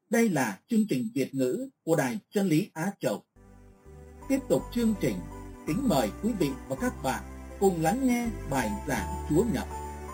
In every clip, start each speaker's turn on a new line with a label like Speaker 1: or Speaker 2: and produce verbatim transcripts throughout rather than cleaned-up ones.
Speaker 1: Đây là chương trình Việt ngữ của Đài Chân lý Á Châu. Tiếp tục chương trình, kính mời quý vị và các bạn cùng lắng nghe bài giảng Chúa Nhật.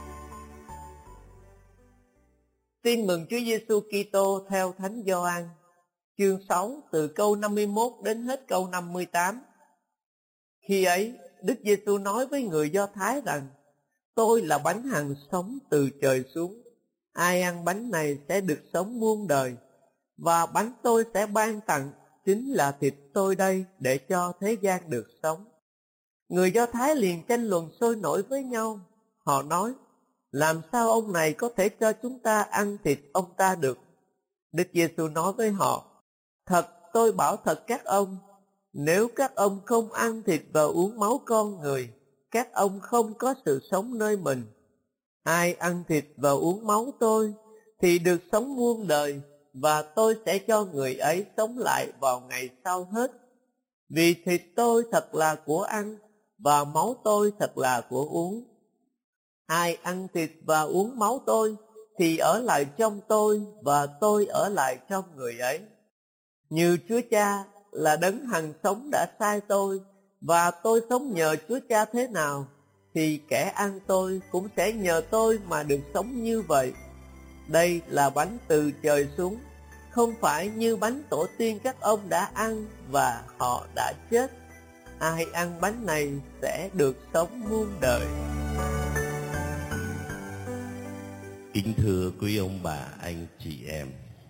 Speaker 2: Tin mừng Chúa Giêsu Kitô theo Thánh Gioan, chương sáu từ câu năm mươi mốt đến hết câu năm mươi tám. Khi ấy, Đức Giêsu nói với người Do Thái rằng: Tôi là bánh hằng sống từ trời xuống. Ai ăn bánh này sẽ được sống muôn đời, và bánh tôi sẽ ban tặng chính là thịt tôi đây, để cho thế gian được sống. Người Do Thái liền tranh luận sôi nổi với nhau. Họ nói: Làm sao ông này có thể cho chúng ta ăn thịt ông ta được? Đức Giêsu nói với họ: Thật tôi bảo thật các ông, nếu các ông không ăn thịt và uống máu con người, các ông không có sự sống nơi mình. Ai ăn thịt và uống máu tôi thì được sống muôn đời, và tôi sẽ cho người ấy sống lại vào ngày sau hết. Vì thịt tôi thật là của ăn, và máu tôi thật là của uống. Ai ăn thịt và uống máu tôi thì ở lại trong tôi, và tôi ở lại trong người ấy. Như Chúa Cha là đấng hằng sống đã sai tôi, và tôi sống nhờ Chúa Cha thế nào, thì kẻ ăn tôi cũng sẽ nhờ tôi mà được sống như vậy. Đây là bánh từ trời xuống, không phải như bánh tổ tiên các ông đã ăn và họ đã chết. Ai ăn bánh này sẽ được sống muôn đời.
Speaker 3: Kính thưa quý ông bà, anh chị em,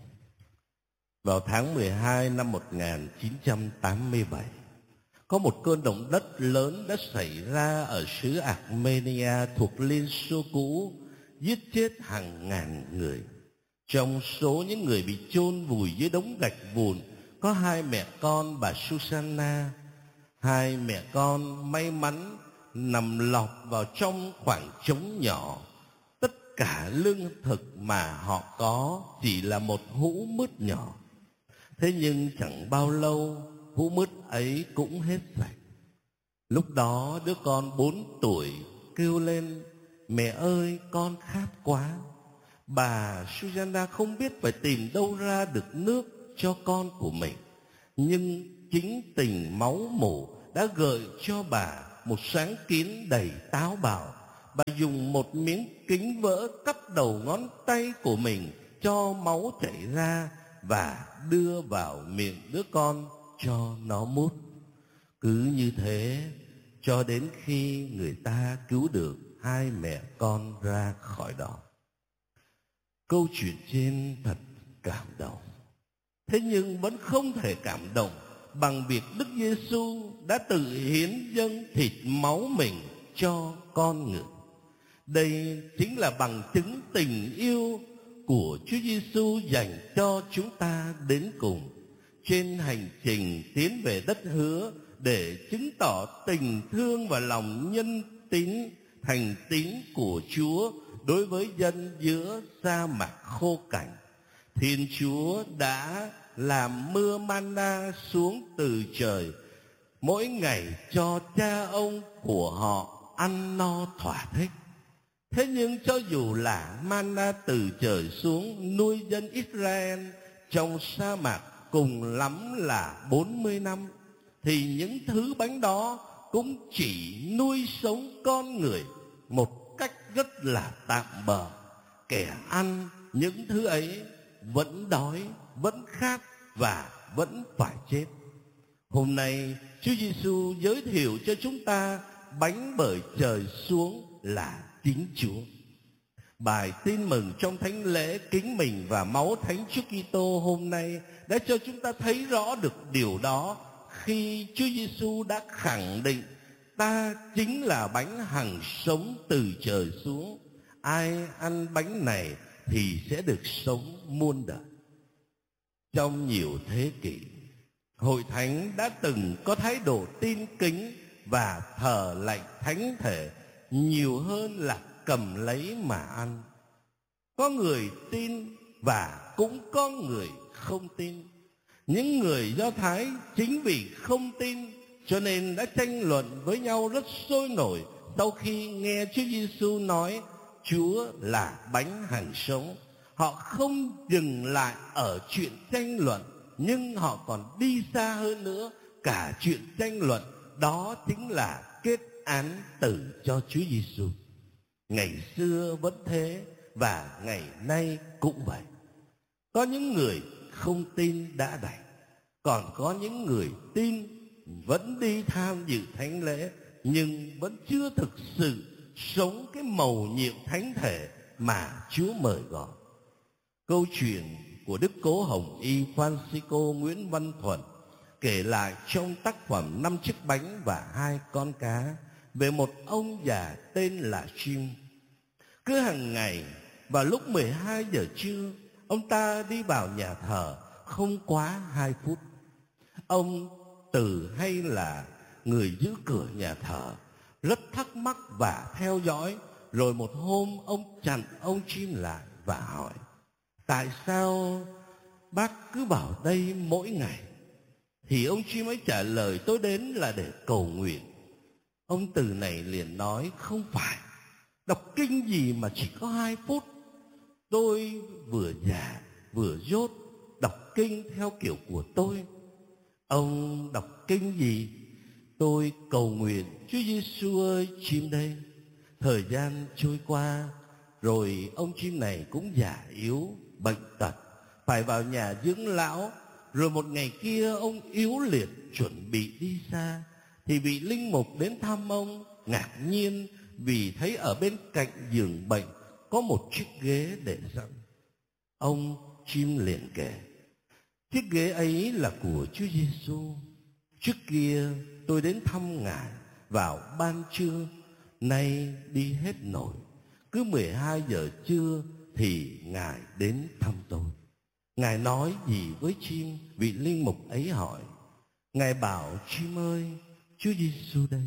Speaker 3: vào tháng mười hai năm một nghìn chín trăm tám mươi bảy, có một cơn động đất lớn đã xảy ra ở xứ Armenia thuộc Liên Xô cũ, giết chết hàng ngàn người. Trong số những người bị chôn vùi dưới đống gạch vụn có hai mẹ con bà Susanna. Hai mẹ con may mắn nằm lọt vào trong khoảng trống nhỏ. Tất cả lương thực mà họ có chỉ là một hũ mứt nhỏ. Thế nhưng chẳng bao lâu, hũ mứt ấy cũng hết sạch. Lúc đó đứa con bốn tuổi kêu lên: Mẹ ơi, con khát quá. Bà Susanna không biết phải tìm đâu ra được nước cho con của mình, nhưng chính tình máu mủ đã gợi cho bà một sáng kiến đầy táo bạo. Bà dùng một miếng kính vỡ cắt đầu ngón tay của mình cho máu chảy ra và đưa vào miệng đứa con cho nó mút. Cứ như thế cho đến khi người ta cứu được hai mẹ con ra khỏi đó. Câu chuyện trên thật cảm động. Thế nhưng vẫn không thể cảm động bằng việc Đức Giêsu đã tự hiến dâng thịt máu mình cho con người. Đây chính là bằng chứng tình yêu của Chúa Giêsu dành cho chúng ta đến cùng trên hành trình tiến về đất hứa, để chứng tỏ tình thương và lòng nhân tín thành tín của Chúa đối với dân giữa sa mạc khô cằn. Thiên Chúa đã làm mưa manna xuống từ trời, mỗi ngày cho cha ông của họ ăn no thỏa thích. Thế nhưng cho dù là manna từ trời xuống nuôi dân Israel trong sa mạc cùng lắm là bốn mươi năm, thì những thứ bánh đó cũng chỉ nuôi sống con người một cách rất là tạm bợ. Kẻ ăn những thứ ấy vẫn đói, vẫn khát và vẫn phải chết. Hôm nay Chúa Giêsu giới thiệu cho chúng ta bánh bởi trời xuống là chính Chúa. Bài tin mừng trong thánh lễ kính mình và máu Thánh Chúa Kitô hôm nay đã cho chúng ta thấy rõ được điều đó, khi Chúa Giêsu đã khẳng định: Ta chính là bánh hằng sống từ trời xuống. Ai ăn bánh này thì sẽ được sống muôn đời. Trong nhiều thế kỷ, Hội Thánh đã từng có thái độ tin kính và thờ lạy thánh thể nhiều hơn là cầm lấy mà ăn. Có người tin và cũng có người không tin. Những người Do Thái chính vì không tin cho nên đã tranh luận với nhau rất sôi nổi sau khi nghe Chúa Giêsu nói Chúa là bánh hằng sống. Họ họ không dừng lại ở chuyện tranh luận, nhưng họ còn đi xa hơn nữa. Cả chuyện tranh luận đó chính là kết án tử cho Chúa Giêsu. Ngày xưa vẫn thế và ngày nay cũng vậy. Có những người không tin đã đành, còn có những người tin vẫn đi tham dự thánh lễ nhưng vẫn chưa thực sự sống cái mầu nhiệm thánh thể mà Chúa mời gọi. Câu chuyện của Đức Cố Hồng Y Francisco Nguyễn Văn Thuận kể lại trong tác phẩm Năm chiếc bánh và hai con cá về một ông già tên là Jim. Cứ hàng ngày vào lúc mười hai giờ trưa, ông ta đi vào nhà thờ không quá hai phút. Ông Từ hay là người giữ cửa nhà thờ rất thắc mắc và theo dõi. Rồi một hôm ông chặn ông Jim lại và hỏi: tại sao bác cứ vào đây mỗi ngày? Thì ông Jim ấy trả lời: tôi đến là để cầu nguyện. Ông Từ này liền nói: không phải, đọc kinh gì mà chỉ có hai phút. Tôi vừa già vừa dốt, đọc kinh theo kiểu của tôi. Ông đọc kinh gì? Tôi cầu nguyện: Chúa Giêsu ơi, Jim đây. Thời gian trôi qua, rồi ông Jim này cũng già yếu, bệnh tật, phải vào nhà dưỡng lão. Rồi một ngày kia ông yếu liệt chuẩn bị đi xa, thì vị linh mục đến thăm ông, ngạc nhiên vì thấy ở bên cạnh giường bệnh có một chiếc ghế để sẵn. Ông Jim liền kể: chiếc ghế ấy là của Chúa Giêsu. Trước kia tôi đến thăm Ngài vào ban trưa, nay đi hết nổi. Cứ mười hai giờ trưa thì Ngài đến thăm tôi. Ngài nói gì với Jim? Vị linh mục ấy hỏi. Ngài bảo: Jim ơi, Chúa Giêsu đây.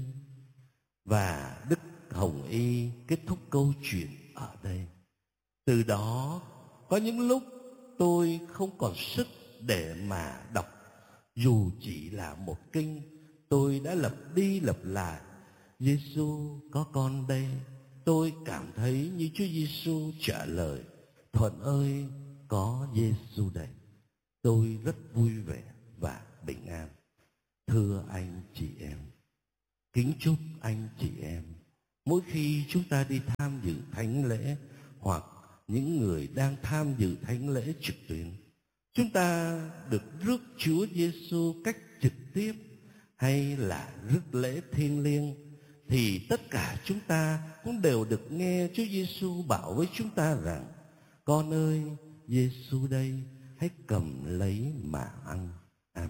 Speaker 3: Và Đức Hồng Y kết thúc câu chuyện ở đây. Từ đó có những lúc tôi không còn sức để mà đọc, dù chỉ là một kinh. Tôi đã lặp đi lặp lại: Giêsu có con đây. Tôi cảm thấy như Chúa Giêsu trả lời: Thuận ơi, có Giêsu đây. Tôi rất vui vẻ và bình an. Thưa anh chị em, kính chúc anh chị em, mỗi khi chúng ta đi tham dự thánh lễ hoặc những người đang tham dự thánh lễ trực tuyến, chúng ta được rước Chúa Giêsu cách trực tiếp hay là rước lễ thiêng liêng, thì tất cả chúng ta cũng đều được nghe Chúa Giêsu bảo với chúng ta rằng: con ơi, Giêsu đây, hãy cầm lấy mà